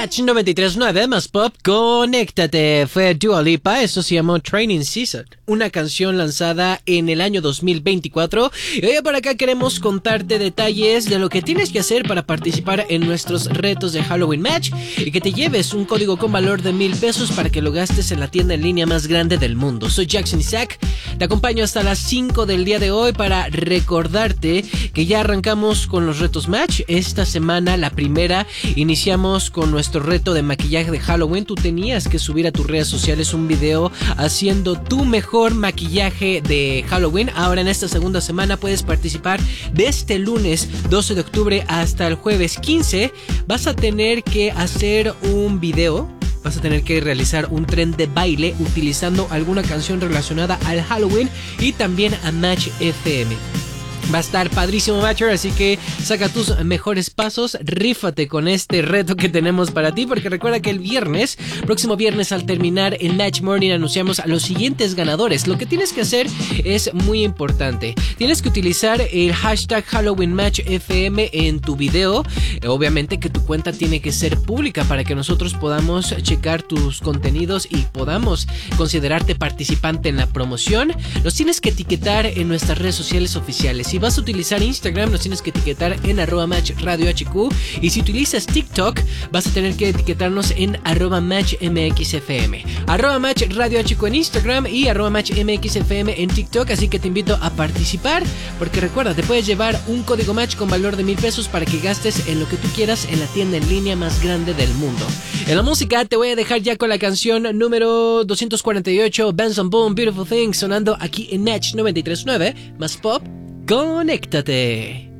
Match 93.9 más pop, conéctate. Fue Dua Lipa, esto se llamó Training Season, una canción lanzada en el año 2024. Y hoy por acá queremos contarte detalles de lo que tienes que hacer para participar en nuestros retos de Halloween Match y que te lleves un código con valor de $1,000 para que lo gastes en la tienda en línea más grande del mundo. Soy Jackson Isaac, te acompaño hasta las 5 del día de hoy para recordarte que ya arrancamos con los retos Match. Esta semana, la primera, iniciamos con nuestro reto de maquillaje de Halloween. Tú tenías que subir a tus redes sociales un video haciendo tu mejor maquillaje de Halloween. Ahora en esta segunda semana puedes participar de este lunes 12 de octubre hasta el jueves 15. Vas a tener que hacer un video. Vas a tener que realizar un tren de baile utilizando alguna canción relacionada al Halloween y también a Match FM. Va a estar padrísimo, Matcher, así que saca tus mejores pasos, rífate con este reto que tenemos para ti, porque recuerda que próximo viernes al terminar el Match Morning anunciamos a los siguientes ganadores. Lo que tienes que hacer es muy importante. Tienes que utilizar el hashtag Halloween Match FM en tu video. Obviamente que tu cuenta tiene que ser pública para que nosotros podamos checar tus contenidos y podamos considerarte participante en la promoción. Nos tienes que etiquetar en nuestras redes sociales oficiales. Si vas a utilizar Instagram, nos tienes que etiquetar en @matchradiohq. Y si utilizas TikTok, vas a tener que etiquetarnos en @matchmxfm. @matchradiohq en Instagram y @matchmxfm en TikTok. Así que te invito a participar, porque recuerda, te puedes llevar un código Match con valor de $1,000 para que gastes en lo que tú quieras en la tienda en línea más grande del mundo. En la música te voy a dejar ya con la canción número 248, Benson Boom, Beautiful Thing, sonando aquí en Match 93.9 más pop. ¡Conéctate!